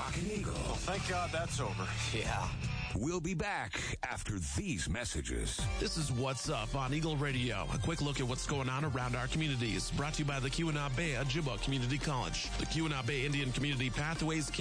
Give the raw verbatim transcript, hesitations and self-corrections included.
Rockin' Eagle. Well, thank God that's over. Yeah. We'll be back after these messages. This is What's Up on Eagle Radio. A quick look at what's going on around our communities. Brought to you by the Keweenaw Bay Ojibwa Community College. The Keweenaw Bay Indian Community Pathways